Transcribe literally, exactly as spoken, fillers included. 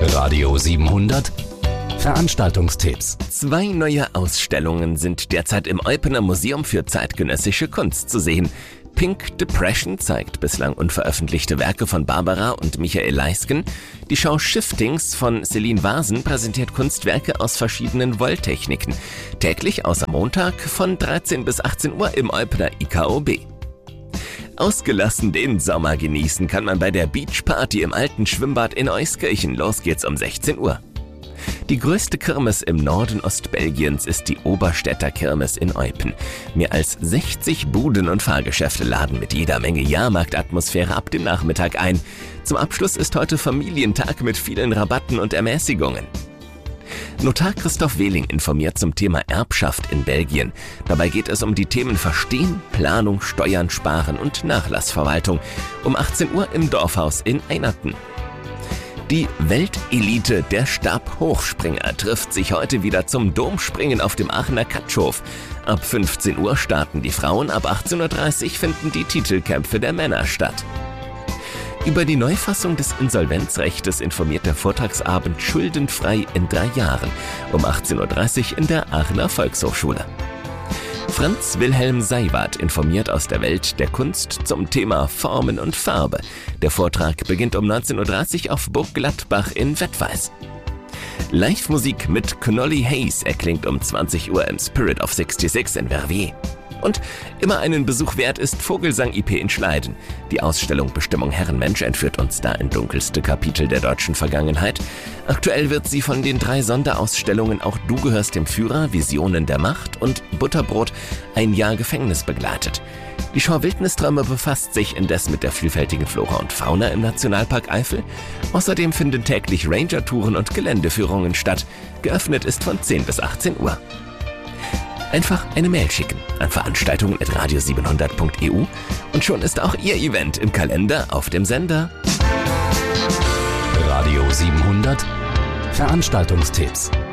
Radio siebenhundert Veranstaltungstipps. Zwei neue Ausstellungen sind derzeit im Eupener Museum für zeitgenössische Kunst zu sehen. Pink Depression zeigt bislang unveröffentlichte Werke von Barbara und Michael Leisken. Die Schau Shiftings von Celine Vasen präsentiert Kunstwerke aus verschiedenen Wolltechniken. Täglich außer Montag von dreizehn bis achtzehn Uhr im Eupener I K O B. Ausgelassen den Sommer genießen kann man bei der Beachparty im alten Schwimmbad in Euskirchen. Los geht's um sechzehn Uhr. Die größte Kirmes im Norden Ostbelgiens ist die Oberstädter Kirmes in Eupen. Mehr als sechzig Buden und Fahrgeschäfte laden mit jeder Menge Jahrmarktatmosphäre ab dem Nachmittag ein. Zum Abschluss ist heute Familientag mit vielen Rabatten und Ermäßigungen. Notar Christoph Wehling informiert zum Thema Erbschaft in Belgien. Dabei geht es um die Themen Verstehen, Planung, Steuern, Sparen und Nachlassverwaltung. Um achtzehn Uhr im Dorfhaus in Einerten. Die Weltelite der Stabhochspringer trifft sich heute wieder zum Domspringen auf dem Aachener Katschhof. Ab fünfzehn Uhr starten die Frauen, ab achtzehn Uhr dreißig finden die Titelkämpfe der Männer statt. Über die Neufassung des Insolvenzrechtes informiert der Vortragsabend Schuldenfrei in drei Jahren um achtzehn Uhr dreißig in der Aachener Volkshochschule. Franz Wilhelm Seiwart informiert aus der Welt der Kunst zum Thema Formen und Farbe. Der Vortrag beginnt um neunzehn Uhr dreißig auf Burg Gladbach in Wettweiß. Live-Musik mit Knolly Hayes erklingt um zwanzig Uhr im Spirit of sechsundsechzig in Verviers. Und immer einen Besuch wert ist Vogelsang I P in Schleiden. Die Ausstellung Bestimmung Herrenmensch entführt uns da in dunkelste Kapitel der deutschen Vergangenheit. Aktuell wird sie von den drei Sonderausstellungen Auch du gehörst dem Führer, Visionen der Macht und Butterbrot ein Jahr Gefängnis begleitet. Die Schau Wildnisträume befasst sich indes mit der vielfältigen Flora und Fauna im Nationalpark Eifel. Außerdem finden täglich Ranger-Touren und Geländeführungen statt. Geöffnet ist von zehn bis achtzehn Uhr. Einfach eine Mail schicken an veranstaltungen at radio siebenhundert punkt e u und schon ist auch Ihr Event im Kalender auf dem Sender. Radio siebenhundert Veranstaltungstipps.